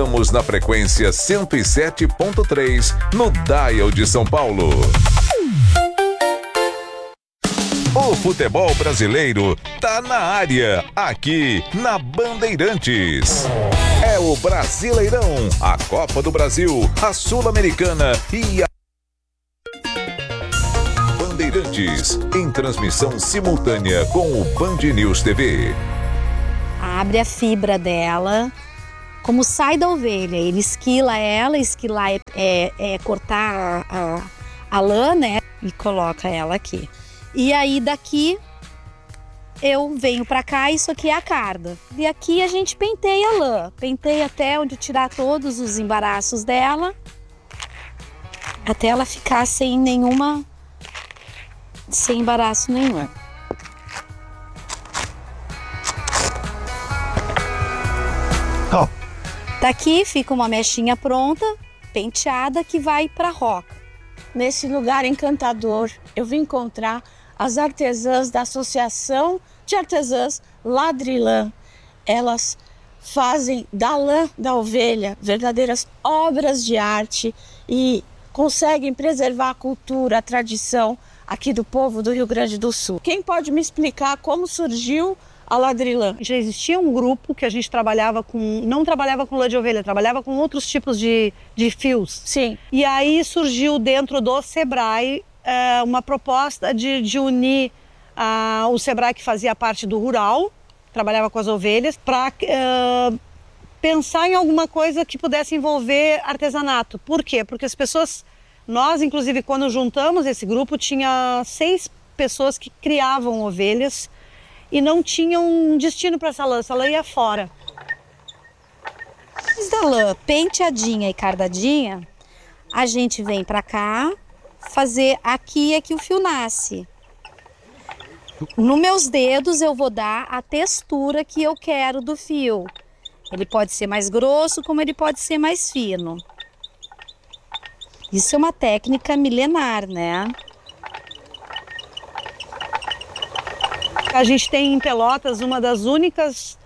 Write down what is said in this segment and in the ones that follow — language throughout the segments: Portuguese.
Estamos na frequência 107.3 no Dial de São Paulo. O futebol brasileiro tá na área, aqui na Bandeirantes. É o Brasileirão, a Copa do Brasil, a Sul-Americana e a Bandeirantes, em transmissão simultânea com o Band News TV. Abre a fibra dela, como sai da ovelha, ele esquila ela, esquilar é cortar a lã, né? E coloca ela aqui. E aí daqui eu venho pra cá, isso aqui é a carda. E aqui a gente penteia a lã, penteia até onde tirar todos os embaraços dela, até ela ficar sem embaraço nenhum. Daqui fica uma mechinha pronta, penteada, que vai pra roca. Nesse lugar encantador, eu vim encontrar as artesãs da Associação de Artesãs Ladrilã. Elas fazem da lã da ovelha verdadeiras obras de arte e conseguem preservar a cultura, a tradição aqui do povo do Rio Grande do Sul. Quem pode me explicar como surgiu a Ladrilã? Já existia um grupo que a gente não trabalhava com lã de ovelha, trabalhava com outros tipos de fios. Sim. E aí surgiu dentro do Sebrae uma proposta de unir o Sebrae, que fazia parte do rural, trabalhava com as ovelhas, para pensar em alguma coisa que pudesse envolver artesanato. Por quê? Porque as pessoas, nós inclusive quando juntamos esse grupo, tinha 6 pessoas que criavam ovelhas e não tinham um destino para essa lã ia fora. Depois da lã penteadinha e cardadinha, a gente vem para cá fazer aqui é que o fio nasce. Nos meus dedos eu vou dar a textura que eu quero do fio. Ele pode ser mais grosso, como ele pode ser mais fino. Isso é uma técnica milenar, né? A gente tem em Pelotas uma das únicas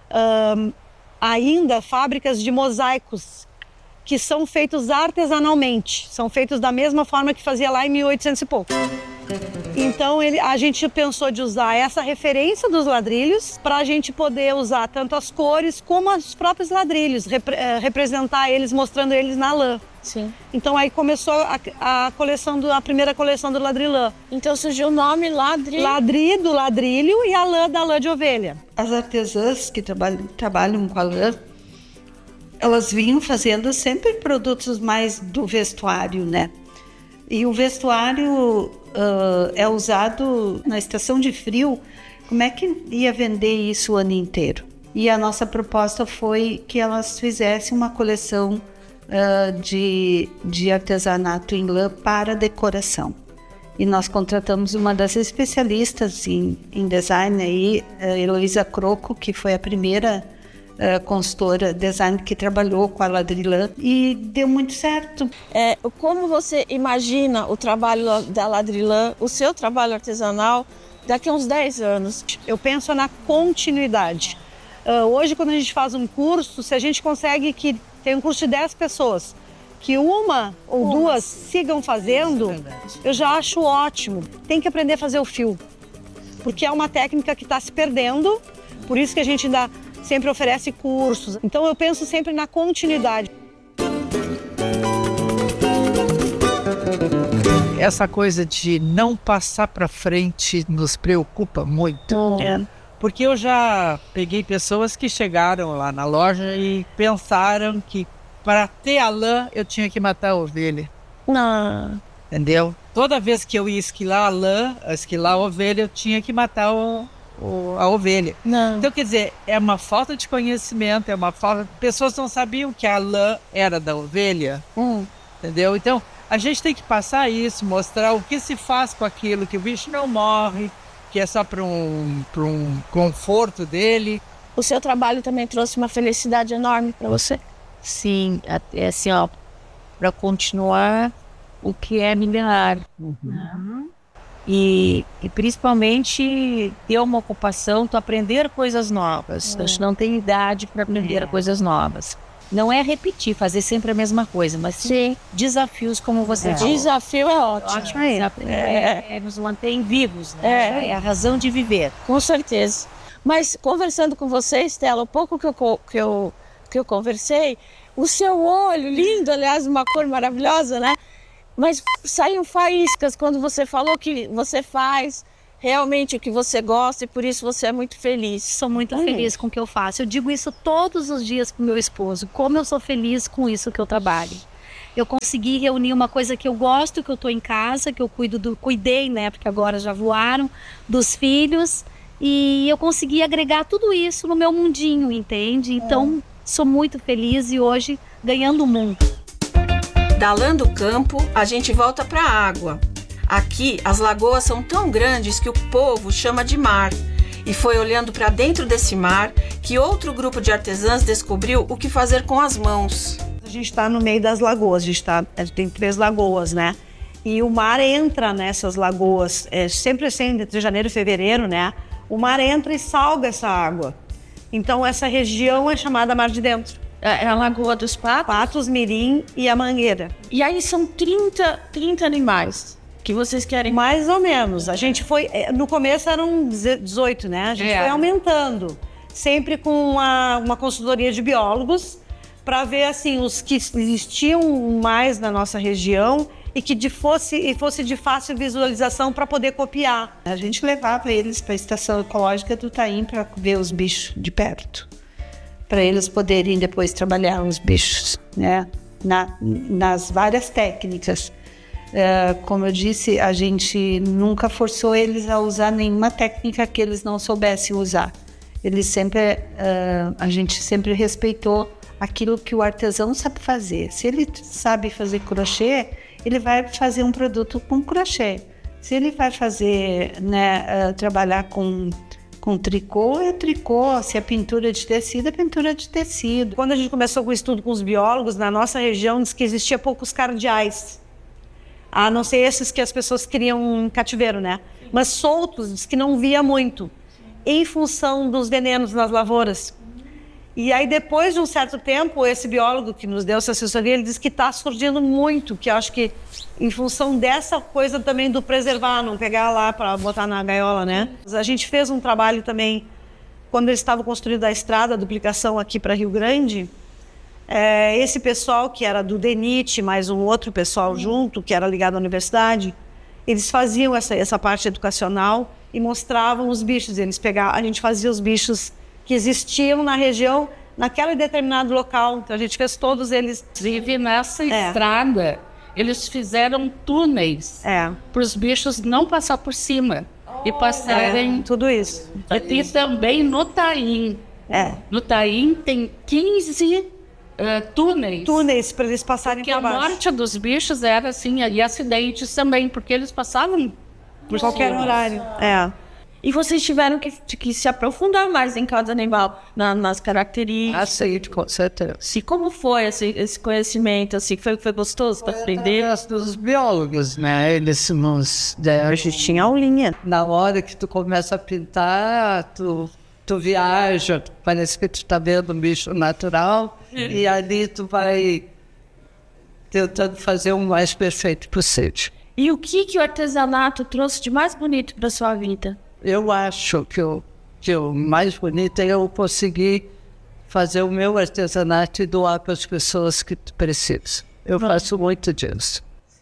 ainda fábricas de mosaicos que são feitos artesanalmente, são feitos da mesma forma que fazia lá em 1800 e pouco. Então a gente pensou de usar essa referência dos ladrilhos para a gente poder usar tanto as cores como os próprios ladrilhos, representar eles, mostrando eles na lã. Sim. Então aí começou a primeira coleção do Ladrilã. Então surgiu o nome Ladri do ladrilho e a lã da lã de ovelha. As artesãs que trabalham com a lã, elas vinham fazendo sempre produtos mais do vestuário, né? E o vestuário é usado na estação de frio. Como é que ia vender isso o ano inteiro? E a nossa proposta foi que elas fizessem uma coleção de artesanato em lã para decoração. E nós contratamos uma das especialistas em design aí, Heloísa Croco, que foi a primeira consultora design que trabalhou com a Ladrilã, e deu muito certo. Como você imagina o trabalho da Ladrilã, o seu trabalho artesanal, daqui a uns 10 anos? Eu penso na continuidade. Hoje, quando a gente faz um curso, se a gente consegue que tem um curso de 10 pessoas, que uma ou duas sigam fazendo, eu já acho ótimo. Tem que aprender a fazer o fio, porque é uma técnica que está se perdendo, por isso que a gente ainda sempre oferece cursos. Então eu penso sempre na continuidade. Essa coisa de não passar para frente nos preocupa muito. Porque eu já peguei pessoas que chegaram lá na loja e pensaram que para ter a lã eu tinha que matar a ovelha. Não. Entendeu? Toda vez que eu ia esquilar a lã, esquilar a ovelha, eu tinha que matar a ovelha. Não. Então, quer dizer, é uma falta de conhecimento, é uma falta... Pessoas não sabiam que a lã era da ovelha. Entendeu? Então, a gente tem que passar isso, mostrar o que se faz com aquilo, que o bicho não morre, que é só para um conforto dele. O seu trabalho também trouxe uma felicidade enorme para você? Sim, é assim, ó, para continuar o que é milenar. E principalmente ter uma ocupação, tu aprender coisas novas. A gente não tem idade para aprender coisas novas. Não é repetir, fazer sempre a mesma coisa, mas sim desafios, como você falou. Desafio é ótimo. Ótimo, é nos mantém vivos, né? É a razão de viver. Com certeza. Mas conversando com você, Estela, o pouco que eu conversei, o seu olho, lindo, aliás, uma cor maravilhosa, né? Mas saíam faíscas quando você falou que você faz realmente o que você gosta e por isso você é muito feliz. Sou muito feliz com o que eu faço. Eu digo isso todos os dias pro meu esposo, como eu sou feliz com isso que eu trabalho. Eu consegui reunir uma coisa que eu gosto, que eu tô em casa, que eu cuidei, né, porque agora já voaram, dos filhos, e eu consegui agregar tudo isso no meu mundinho, entende? Então, sou muito feliz e hoje ganhando o mundo. Da lã do campo, a gente volta para a água. Aqui, as lagoas são tão grandes que o povo chama de mar. E foi olhando para dentro desse mar que outro grupo de artesãs descobriu o que fazer com as mãos. A gente está no meio das lagoas, a gente tem 3 lagoas, né? E o mar entra nessas lagoas, sempre assim, entre janeiro e fevereiro, né? O mar entra e salga essa água. Então, essa região é chamada Mar de Dentro. É a Lagoa dos Patos? Patos, Mirim e a Mangueira. E aí são 30 animais que vocês querem? Mais ou menos. A gente foi... No começo eram 18, né? A gente foi aumentando. Sempre com uma consultoria de biólogos para ver, assim, os que existiam mais na nossa região e que fosse de fácil visualização para poder copiar. A gente levava eles para a Estação Ecológica do Taim para ver os bichos de perto, para eles poderem depois trabalhar os bichos, né? Nas várias técnicas. Como eu disse, a gente nunca forçou eles a usar nenhuma técnica que eles não soubessem usar. A gente sempre respeitou aquilo que o artesão sabe fazer. Se ele sabe fazer crochê, ele vai fazer um produto com crochê. Se ele vai fazer, né, trabalhar com tricô, é tricô. Se é pintura de tecido, é pintura de tecido. Quando a gente começou com o estudo com os biólogos, na nossa região diz que existia poucos cardeais. A não ser esses que as pessoas criam em cativeiro, né? Mas soltos, diz que não via muito, em função dos venenos nas lavouras. E aí, depois de um certo tempo, esse biólogo que nos deu essa assessoria, ele disse que está surgindo muito, que eu acho que em função dessa coisa também do preservar, não pegar lá para botar na gaiola, né? A gente fez um trabalho também, quando eles estavam construindo a estrada, a duplicação aqui para Rio Grande, esse pessoal que era do DENIT, mais um outro pessoal junto, que era ligado à universidade, eles faziam essa parte educacional e mostravam os bichos. A gente fazia os bichos que existiam na região, naquele determinado local. Então a gente fez todos eles. Inclusive nessa estrada, eles fizeram túneis para os bichos não passar por cima e passarem. Tudo isso. E também no Taim. No Taim tem 15 túneis. Túneis para eles passarem para baixo. Porque a morte dos bichos era assim, e acidentes também, porque eles passavam por qualquer horário. E vocês tiveram que se aprofundar mais em cada animal, nas características. Sim, com certeza. E como foi esse conhecimento? Assim, foi gostoso para aprender? Dos biólogos, né? Eles a gente tinha aulinha. Na hora que tu começa a pintar, tu viaja, parece que tu está vendo um bicho natural, e ali tu vai tentando fazer o mais perfeito possível. E o que o artesanato trouxe de mais bonito para sua vida? Eu acho que o mais bonito é eu conseguir fazer o meu artesanato e doar para as pessoas que precisam. Eu faço muito disso.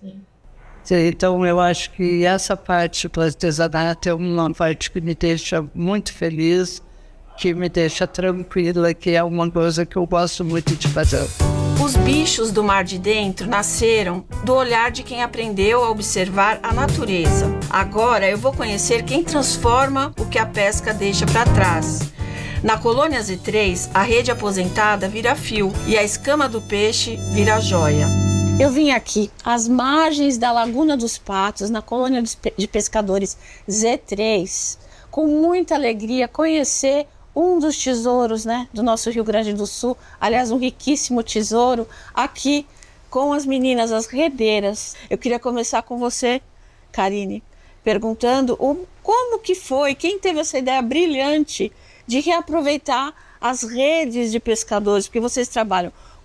Então, eu acho que essa parte do artesanato é uma parte que me deixa muito feliz, que me deixa tranquila, que é uma coisa que eu gosto muito de fazer. Os bichos do Mar de Dentro nasceram do olhar de quem aprendeu a observar a natureza. Agora eu vou conhecer quem transforma o que a pesca deixa para trás. Na colônia Z3, a rede aposentada vira fio e a escama do peixe vira joia. Eu vim aqui, às margens da Laguna dos Patos, na colônia de pescadores Z3, com muita alegria conhecer um dos tesouros, né, do nosso Rio Grande do Sul, aliás, um riquíssimo tesouro, aqui com as meninas, as redeiras. Eu queria começar com você, Karine, perguntando como que foi, quem teve essa ideia brilhante de reaproveitar as redes de pescadores, porque vocês trabalham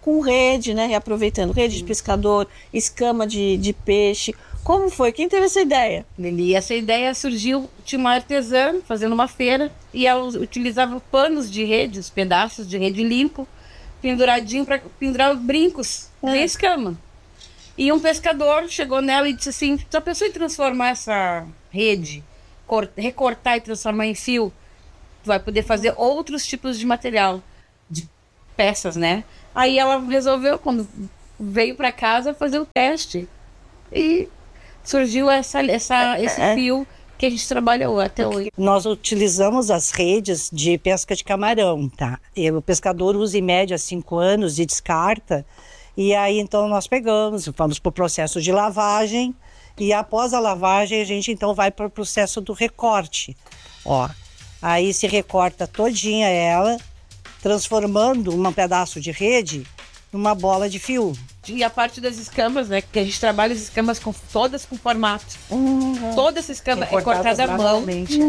com rede, né? Reaproveitando rede de pescador, escama de peixe. Como foi? Quem teve essa ideia? Lili, essa ideia surgiu de uma artesã fazendo uma feira e ela utilizava panos de rede, os pedaços de rede limpo, penduradinho para pendurar brincos de escama. E um pescador chegou nela e disse assim: já pensou em transformar essa rede, recortar e transformar em fio? Tu vai poder fazer outros tipos de material, de peças, né? Aí ela resolveu, quando veio para casa, fazer o teste. E surgiu esse fio que a gente trabalhou até hoje. Nós utilizamos as redes de pesca de camarão, tá? E o pescador usa em média 5 anos e descarta. E aí então nós pegamos, vamos para o processo de lavagem. E após a lavagem a gente então vai para o processo do recorte. Ó, aí se recorta todinha ela, transformando um pedaço de rede numa bola de fio. E a parte das escamas, né? Que a gente trabalha as escamas todas com formato. Toda essa escama é cortada à mão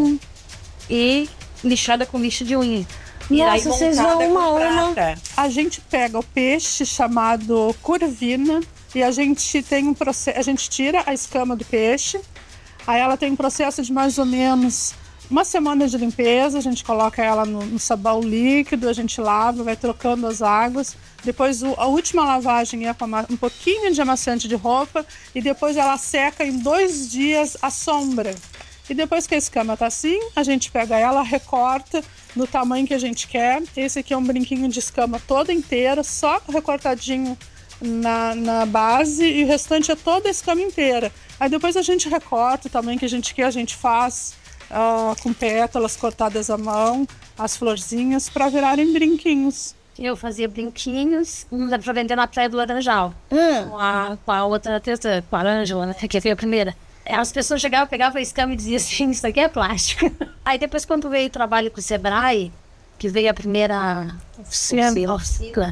e lixada com lixa de unha. E Nossa, aí vocês vão uma. A gente pega o peixe chamado curvina e a gente tem um processo, a gente tira a escama do peixe. Aí ela tem um processo de mais ou menos uma semana de limpeza. A gente coloca ela no sabão líquido, a gente lava, vai trocando as águas. Depois a última lavagem é com um pouquinho de amaciante de roupa e depois ela seca em 2 dias à sombra. E depois que a escama tá assim, a gente pega ela, recorta no tamanho que a gente quer. Esse aqui é um brinquinho de escama toda inteira, só recortadinho na base, e o restante é toda a escama inteira. Aí depois a gente recorta o tamanho que a gente quer, a gente faz com pétalas cortadas à mão, as florzinhas para virarem brinquinhos. Eu fazia brinquinhos para vender na Praia do Laranjal, com a outra artesã, com a Ângela, né, que foi a primeira. As pessoas chegavam, pegavam a escama e diziam assim: isso aqui é plástico. Aí depois, quando veio o trabalho com o Sebrae, que veio a primeira oficina,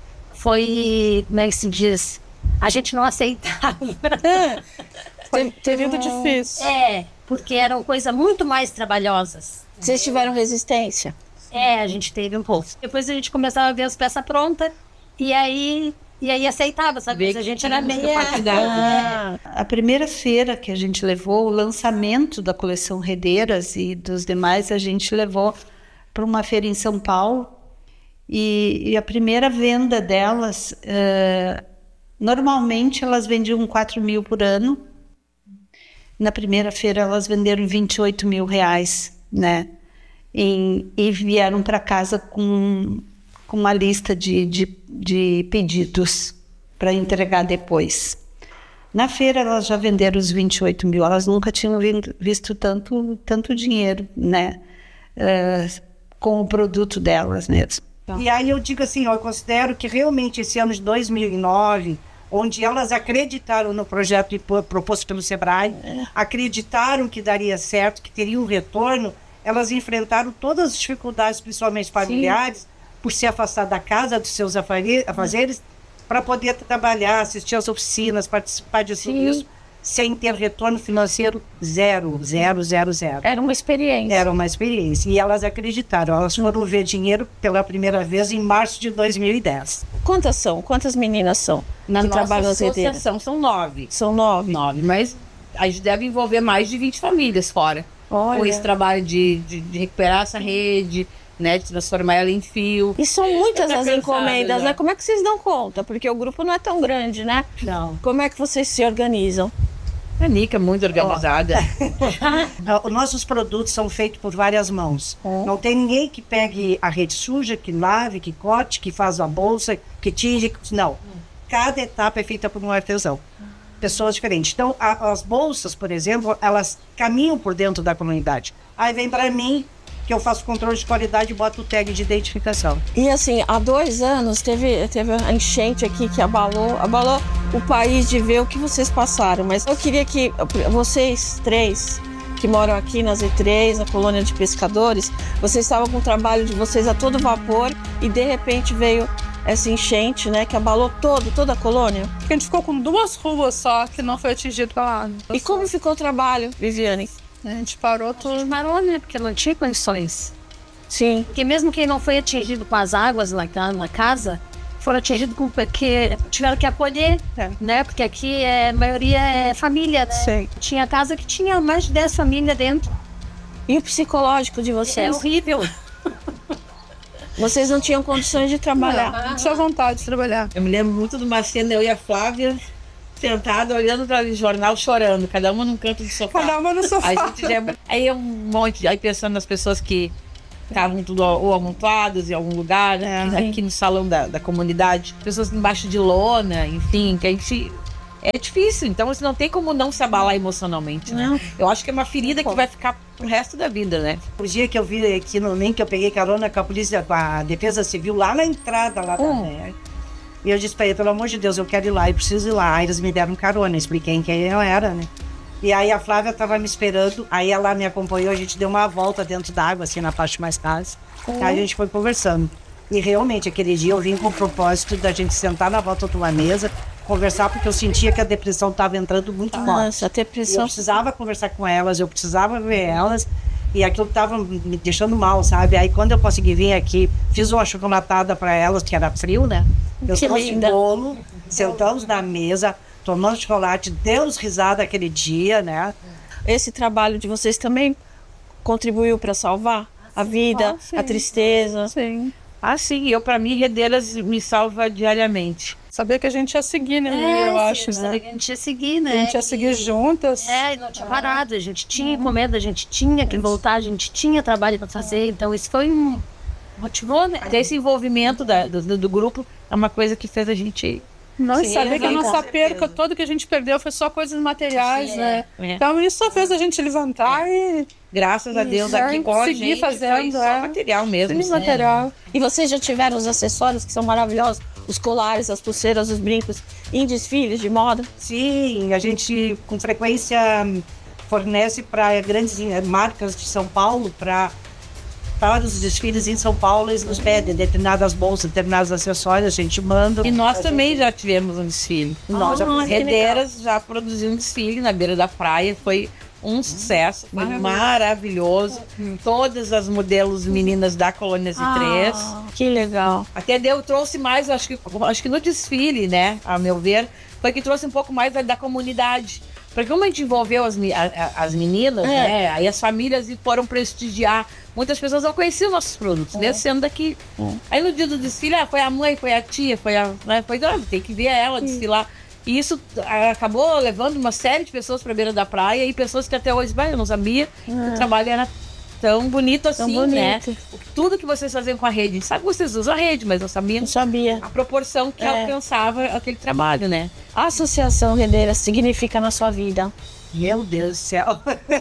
foi, como é que se diz? A gente não aceitava. Teve muito difícil. Porque eram coisas muito mais trabalhosas. Vocês tiveram resistência? A gente teve um pouco. Depois a gente começava a ver as peças prontas e aí aceitava, sabe? A gente era meio A primeira feira que a gente levou, o lançamento da coleção Redeiras e dos demais, a gente levou para uma feira em São Paulo. E a primeira venda delas, normalmente elas vendiam 4 mil por ano. Na primeira feira elas venderam 28 mil reais, né? E vieram para casa com uma lista de pedidos para entregar depois. Na feira elas já venderam os 28 mil, elas nunca tinham visto tanto dinheiro, né? Com o produto delas mesmo. E aí eu digo assim, eu considero que realmente esse ano de 2009, onde elas acreditaram no projeto proposto pelo Sebrae, acreditaram que daria certo, que teria um retorno, elas enfrentaram todas as dificuldades, principalmente familiares, por se afastar da casa, dos seus afazeres, para poder trabalhar, assistir às oficinas, participar de tudo isso, sem ter retorno financeiro zero. Era uma experiência. Era uma experiência. E elas acreditaram. Elas foram ver dinheiro pela primeira vez em março de 2010. Quantas são? Quantas meninas são? Na que nossa trabalham nas redeiras? associação são 9. São 9? 9, mas a gente deve envolver mais de 20 famílias fora. Olha. Com esse trabalho de recuperar essa rede, né, de transformar ela em fio. E são muitas as cansada, encomendas, né? Como é que vocês dão conta? Porque o grupo não é tão grande, né? Não. Como é que vocês se organizam? A Nica é muito organizada. Nossos produtos são feitos por várias mãos. Não tem ninguém que pegue a rede suja, que lave, que corte, que faz a bolsa, que tinge. Não. Cada etapa é feita por um artesão. Pessoas diferentes. Então, as bolsas, por exemplo, elas caminham por dentro da comunidade. Aí vem para mim, que eu faço controle de qualidade e boto o tag de identificação. E assim, há 2 anos teve a enchente aqui que abalou o país, de ver o que vocês passaram. Mas eu queria que vocês 3 que moram aqui na Z3, na colônia de pescadores, vocês estavam com o trabalho de vocês a todo vapor e de repente veio essa enchente, né, que abalou toda a colônia. A gente ficou com 2 ruas só que não foi atingido pela água. E como ficou o trabalho, Viviane? A gente parou tudo. A gente parou, né? Porque não tinha condições. Sim. Porque mesmo quem não foi atingido com as águas lá na casa, foram atingidos porque tiveram que acolher, né? Porque aqui a maioria é família, né? Sim. Tinha casa que tinha mais de 10 famílias dentro. E o psicológico de vocês? É horrível. Vocês não tinham condições de trabalhar. Não tinha vontade de trabalhar. Eu me lembro muito de uma cena, eu e a Flávia sentada olhando para o jornal, chorando, cada uma num canto do sofá. Cada uma no sofá. Aí um monte, aí pensando nas pessoas que estavam tudo ou amontoadas em algum lugar, aqui no salão da comunidade, pessoas embaixo de lona, enfim, que a gente... É difícil, então você não tem como não se abalar emocionalmente, né? Eu acho que é uma ferida que vai ficar pro resto da vida, né? O dia que eu vi aqui no NEM, que eu peguei carona com a polícia, com a Defesa Civil, lá na entrada, lá da terra. E eu disse pra ele, pelo amor de Deus, eu quero ir lá, eu preciso ir lá. Aí eles me deram carona, expliquei quem eu era, né? E aí a Flávia tava me esperando, aí ela me acompanhou, a gente deu uma volta dentro da água, assim, na parte mais rasa. Aí a gente foi conversando. E realmente, aquele dia eu vim com o propósito da gente sentar na volta de uma mesa, conversar, porque eu sentia que a depressão estava entrando muito forte. Nossa, a depressão. Eu precisava conversar com elas, eu precisava ver elas, e aquilo estava me deixando mal, sabe? Aí quando eu consegui vir aqui, fiz uma chocolatada para elas, que era frio, né? Eu trouxe um bolo, sentamos na mesa, tomamos chocolate, demos risada aquele dia, né? Esse trabalho de vocês também contribuiu para salvar a vida, a tristeza? Sim. Sim, para mim, Redeiras me salva diariamente. Sabia que a gente ia seguir, né? Eu acho, né? A gente ia seguir, né? A gente ia seguir juntas. E não tinha parado. A gente tinha encomenda, a gente tinha que voltar, a gente tinha trabalho para fazer. Então, isso foi motivou, né? Até esse envolvimento do grupo é uma coisa que fez a gente... Não, saber que a nossa perca toda que a gente perdeu foi só coisas materiais, né? Então isso só fez a gente levantar e... Graças a Deus, aqui com a gente fazendo, foi só material mesmo. Material. E vocês já tiveram os acessórios que são maravilhosos? Os colares, as pulseiras, os brincos em desfiles de moda? Sim, a gente com frequência fornece para grandes marcas de São Paulo, para os desfiles em São Paulo, eles nos pedem determinadas bolsas, determinados acessórios, a gente manda. E nós também já tivemos um desfile. Nós Redeiras já produziu um desfile na beira da praia, foi um sucesso, foi maravilhoso. Todas as modelos meninas da Colônia Z3. Que legal. Até eu trouxe mais, acho que no desfile, né, a meu ver, foi que trouxe um pouco mais da comunidade. Porque como a gente envolveu as meninas, né, aí as famílias foram prestigiar. Muitas pessoas não conheciam nossos produtos, né, sendo daqui. Aí no dia do desfile, foi a mãe, foi a tia, tem que ver ela desfilar. E isso acabou levando uma série de pessoas para a beira da praia e pessoas que até hoje, eu não sabia que o trabalho era tão bonito assim, né? Tudo que vocês faziam com a rede, sabe que vocês usam a rede, mas não sabia a proporção que alcançava aquele trabalho, né? A Associação Redeiras significa na sua vida? Meu Deus do céu,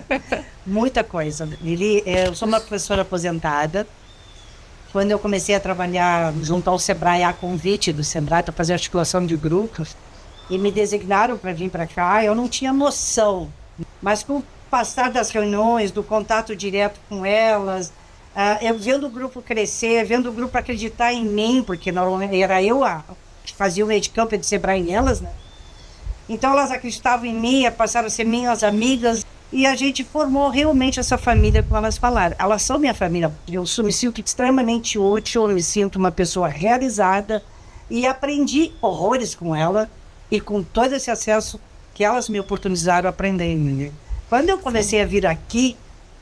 muita coisa. Eu sou uma professora aposentada. Quando eu comecei a trabalhar junto ao Sebrae, a convite do Sebrae para fazer articulação de grupos, e me designaram para vir para cá, eu não tinha noção. Mas com o passar das reuniões, do contato direto com elas, eu vendo o grupo crescer, vendo o grupo acreditar em mim, porque normalmente era eu que fazia o meio de campo de Sebrae nelas, né? Então elas acreditavam em mim, passaram a ser minhas amigas, e a gente formou realmente essa família, como elas falaram. Elas são minha família. Eu me sinto extremamente útil, eu me sinto uma pessoa realizada, e aprendi horrores com ela, e com todo esse acesso que elas me oportunizaram a aprender. Quando eu comecei a vir aqui,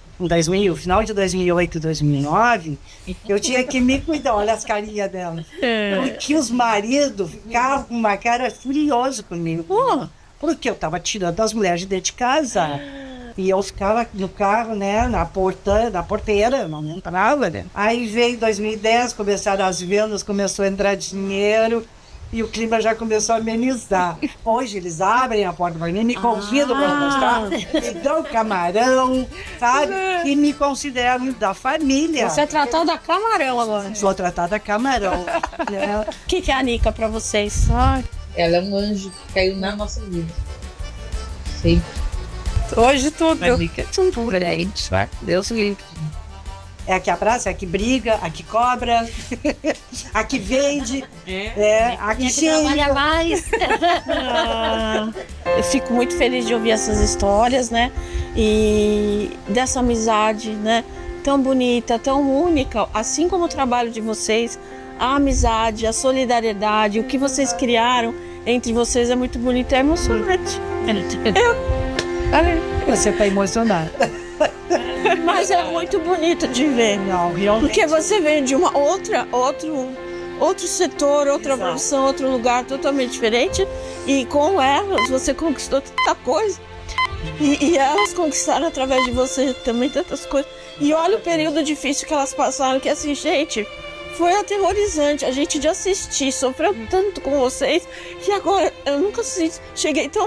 em final de 2008 e 2009, eu tinha que me cuidar, olha as carinhas dela. Porque os maridos ficavam com uma cara furiosa comigo. Porque eu estava tirando as mulheres de dentro de casa. E eu ficava no carro, né, na porteira, não entrava, né. Aí veio 2010, começaram as vendas, começou a entrar dinheiro. E o clima já começou a amenizar. Hoje eles abrem a porta para mim, me convidam para mostrar, me dão camarão, sabe? E me consideram da família. Você é tratada camarão agora. Sou tratada camarão. O que é a Nica para vocês? Ela é um anjo que caiu na nossa vida. Sim. Hoje tudo. A Nica é tudo pra gente. Deus livre. É a que abraça, é a que briga, a que cobra, a que vende, a que trabalha mais. Eu fico muito feliz de ouvir essas histórias, né? E dessa amizade, né? Tão bonita, tão única, assim como o trabalho de vocês, a amizade, a solidariedade, o que vocês criaram entre vocês é muito bonito, é emocionante. Você está emocionada. Mas é muito bonito de ver, porque você vem de uma outro setor, outra profissão, outro lugar totalmente diferente, e com elas você conquistou tanta coisa, e elas conquistaram através de você também tantas coisas. E olha o período difícil que elas passaram, que assim, gente, foi aterrorizante a gente de assistir, sofreu tanto com vocês, que agora eu nunca cheguei tão